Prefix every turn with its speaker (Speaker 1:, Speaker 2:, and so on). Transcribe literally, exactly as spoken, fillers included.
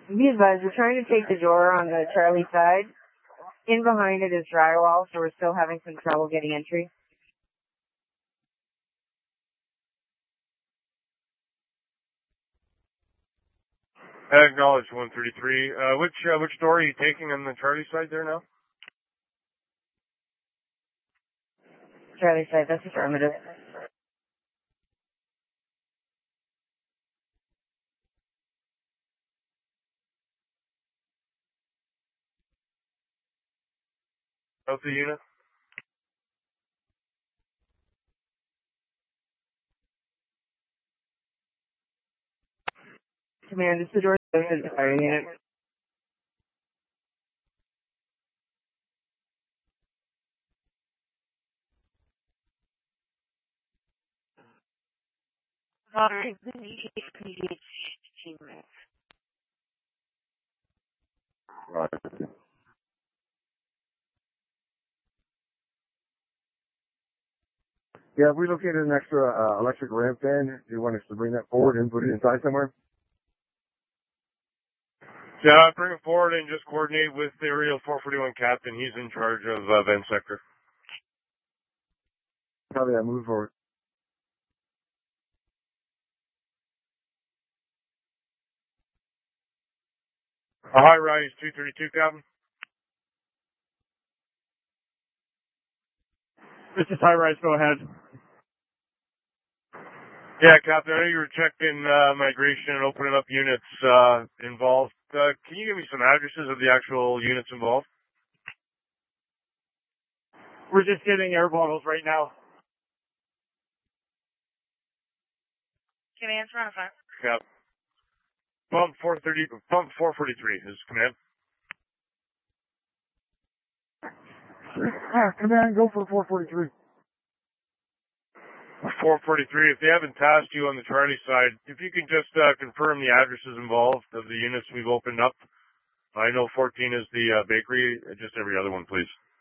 Speaker 1: Be advised, we're trying to take the door on the Charlie side. In behind it is drywall, so we're still having some trouble getting entry.
Speaker 2: Acknowledge one thirty-three. Uh, which uh, which door are you taking on the Charlie side there now?
Speaker 1: Charlie side, that's affirmative.
Speaker 2: Of the unit?
Speaker 1: Command, it's the door to the fire unit. Alright,
Speaker 3: Right. Yeah, we located an extra uh, electric ramp in. Do you want us to bring that forward and put it inside somewhere?
Speaker 2: Yeah, bring it forward and just coordinate with the Aerial four forty-one captain. He's in charge of uh, vent sector.
Speaker 3: Probably that move forward.
Speaker 2: A high rise two thirty-two, captain.
Speaker 4: This is high rise, go ahead.
Speaker 2: Yeah, captain, I know you were checking uh, migration and opening up units uh, involved. Uh, can you give me some addresses of the actual units involved?
Speaker 4: We're just getting air bottles right now.
Speaker 1: Command, front of front.
Speaker 2: Cap. Pump four thirty, pump four forty-three is command.
Speaker 3: Ah, command, go for four forty-three.
Speaker 2: four forty-three, if they haven't tasked you on the Charlie side, if you can just uh, confirm the addresses involved of the units we've opened up. I know fourteen is the uh, bakery, just every other one, please.